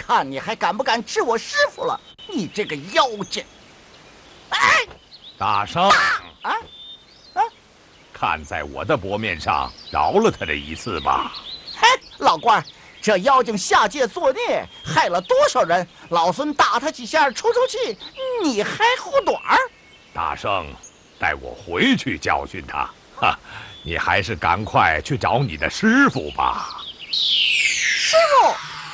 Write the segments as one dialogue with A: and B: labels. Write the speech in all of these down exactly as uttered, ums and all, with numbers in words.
A: 看你还敢不敢治我师傅了！你这个妖精！哎，
B: 大圣
A: 啊啊！
B: 看在我的薄面上，饶了他这一次吧。
A: 嘿，老官，这妖精下界作孽，害了多少人？老孙打他几下出出气，你还护短儿？
B: 大圣，带我回去教训他。哈，你还是赶快去找你的师傅吧。
A: 师傅。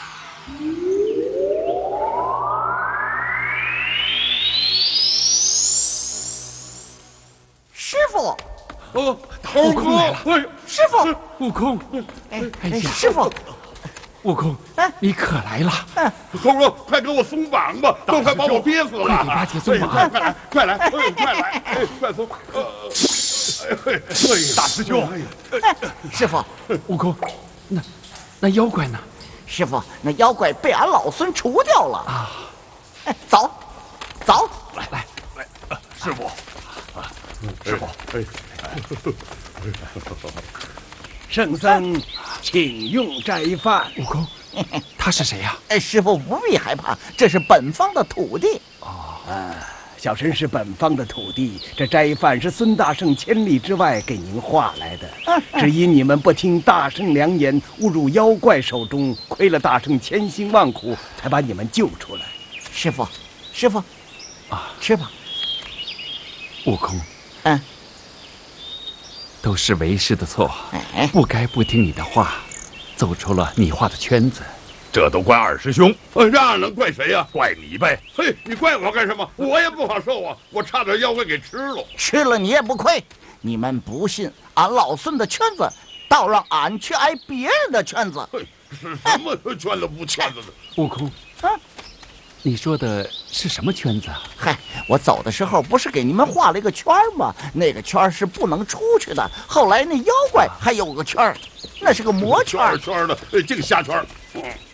A: 师傅，
C: 哦，
D: 悟空来了！
C: 哎，
A: 师傅，
D: 悟空，
A: 哎
D: 哎呀，
A: 师傅，
D: 悟空，
A: 哎，
D: 你可来了！
A: 嗯，
C: 猴哥，快给我松绑吧，都快把我憋死了！
D: 快给八戒松绑！
C: 快来，快来，快来，快来，哎，快松！哎呀，
B: 大师兄，
A: 哎，师傅，
D: 悟空，那那妖怪呢？
A: 师傅，那妖怪被俺老孙除掉了啊！哎，走，走，
D: 来来
B: 来，师傅，师傅，
E: 圣僧，请用斋饭。
D: 悟空，他是谁呀？
A: 哎，师傅不必害怕，这是本方的徒弟。
E: 哦，啊，小神是本方的徒弟，这斋饭是孙大圣千里之外给您画来的，只因你们不听大圣良言，误入妖怪手中，亏了大圣千辛万苦，才把你们救出来。
A: 师傅，师傅，
D: 啊，
A: 吃吧。
D: 悟空，
A: 嗯，
D: 都是为师的错，
A: 哎，
D: 不该不听你的话，走出了你画的圈子。
B: 这都怪二师兄，
C: 呃，那能怪谁呀？
B: 怪你呗！
C: 嘿，你怪我干什么？我也不好受啊，我差点妖怪给吃了。
A: 吃了你也不亏。你们不信俺老孙的圈子，倒让俺去挨别人的圈子。
C: 嘿，是什么圈子不圈子的？
D: 悟空，
A: 啊，
D: 你说的是什么圈子啊？
A: 嗨，我走的时候不是给你们画了一个圈吗？那个圈是不能出去的。后来那妖怪还有个圈，那是个魔圈。
C: 圈圈的，净瞎圈。